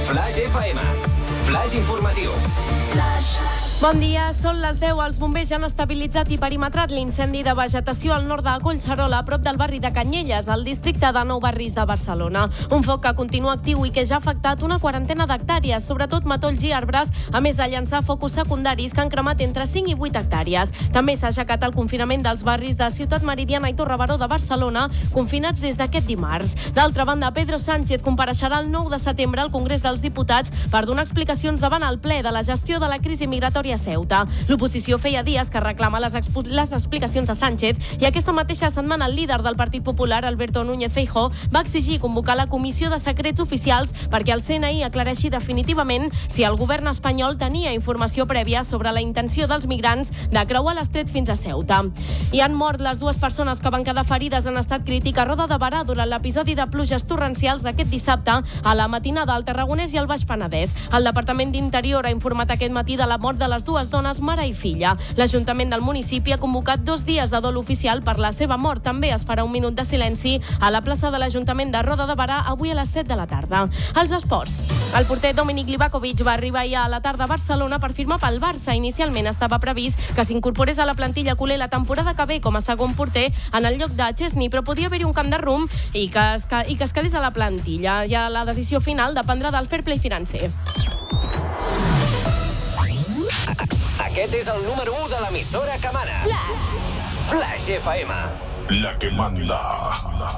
Flash FM. Flash informatiu. Bon dia, són les 10. Els bombers han estabilitzat i perimetrat l'incendi de vegetació al nord de Collserola, a prop del barri de Canyelles, al districte de Nou Barris de Barcelona. Un foc que continua actiu i que ja ha afectat una quarantena d'hectàrees, sobretot matolls i arbres, a més de llançar focus secundaris que han cremat entre 5 i 8 hectàrees. També s'ha aixecat el confinament dels barris de Ciutat Meridiana i Torre Baró de Barcelona, confinats des d'aquest dimarts. D'altra banda, Pedro Sánchez compareixerà el 9 de setembre al Congrés dels Diputats per donar explicacions davant el ple de la gestió de la crisi migratòria a Ceuta. L'oposició feia dies que reclama les explicacions de Sánchez i aquesta mateixa setmana el líder del Partit Popular, Alberto Núñez Feijóo, va exigir convocar la Comissió de Secrets Oficials perquè el CNI aclareixi definitivament si el govern espanyol tenia informació prèvia sobre la intenció dels migrants de creuar l'estret fins a Ceuta. I han mort les dues persones que van quedar ferides en estat crític a Roda de Berà durant l'episodi de pluges torrencials d'aquest dissabte a la matinada al Tarragonès i al Baix Penedès. El Departament d'Interior ha informat aquest matí de la mort de les dues dones, mare i filla. L'Ajuntament del municipi ha convocat 2 dies de dol oficial per la seva mort. També es farà un minut de silenci a la plaça de l'Ajuntament de Roda de Berà avui a les 7 de la tarda. Els esports. El porter Dominik Livakovic va arribar ja a la tarda a Barcelona per firmar pel Barça. Inicialment estava previst que s'incorporés a la plantilla culer la temporada que ve com a segon porter en el lloc de Chesney, però podia haver-hi un camp de rum i que es quedés a la plantilla. Ja la decisió final dependrà del fair play financer. Aquest és el número 1 de l'emissora que mana. Flash FM. La que manda.